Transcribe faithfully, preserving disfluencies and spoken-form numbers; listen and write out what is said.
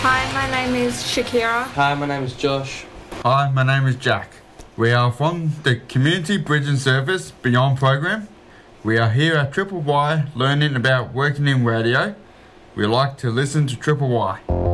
Hi, my name is Shakira. Hi, my name is Josh. Hi, my name is Jack. We are from the Community Bridging Service Beyond program. We are here at Triple Y learning about working in radio. We like to listen to Triple Y.